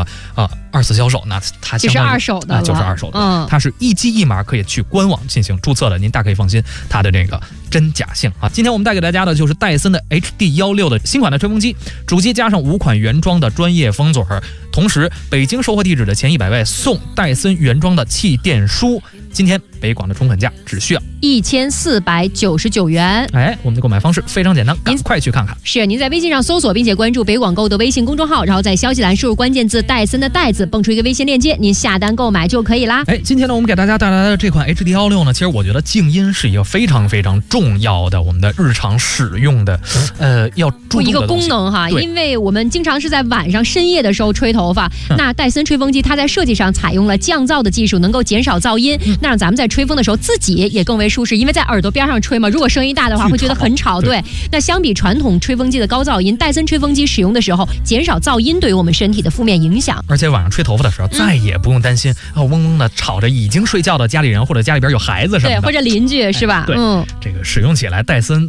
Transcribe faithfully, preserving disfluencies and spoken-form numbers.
呃二次销售，那它就是二手的、 啊，就是二手的， 嗯， 它是一机一码，可以去官网进行注册的，您大可以放心它的这个真假性啊。今天我们带给大家的就是戴森的 H D 十六 的新款的吹风机，主机加上五款原装的专业封嘴，同时北京售货地址的前一百位送戴森原装的气垫书。今天北广的中肯价只需要一千四百九十九元。 哎，我们的购买方式非常简单，赶快去看看。 是，您在微信上搜索并且关注北广购的微信公众号，然后在消息栏输入关键字戴森的戴字，蹦出一个微信链接，您下单购买就可以啦。 哎，今天呢，我们给大家带来的这款 H D 十六 呢，其实我觉得静音是一个非常非常重要的我们的日常使用的，呃，要注重的一个功能哈，因为我们经常是在晚上深夜的时候吹头发，嗯、那戴森吹风机它在设计上采用了降噪的技术，能够减少噪音，嗯、那让咱们在吹风的时候自己也更为舒适，因为在耳朵边上吹嘛，如果声音大的话会觉得很吵。对，那相比传统吹风机的高噪音，戴森吹风机使用的时候减少噪音对于我们身体的负面影响。 而且晚上吹头发的时候，嗯、再也不用担心啊嗡嗡的吵着已经睡觉的家里人或者家里边有孩子什么的， 对，或者邻居是吧？ 哎、对，嗯，这个使用起来戴森